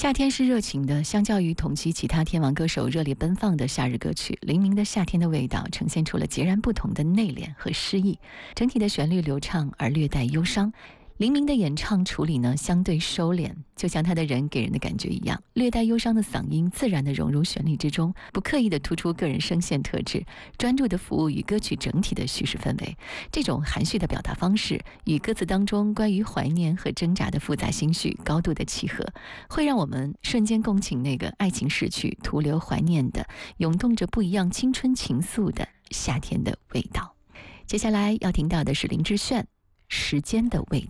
夏天是热情的，相较于同期其他天王歌手热烈奔放的夏日歌曲，黎明的夏天的味道呈现出了截然不同的内敛和诗意，整体的旋律流畅而略带忧伤。黎明的演唱处理呢，相对收敛，就像他的人给人的感觉一样，略带忧伤的嗓音自然地融入旋律之中，不刻意地突出个人声线特质，专注地服务于歌曲整体的叙事氛围。这种含蓄的表达方式与歌词当中关于怀念和挣扎的复杂心绪高度的契合，会让我们瞬间共情那个爱情逝去、徒留怀念的、涌动着不一样青春情愫的夏天的味道。接下来要听到的是林志炫《时间的味道》。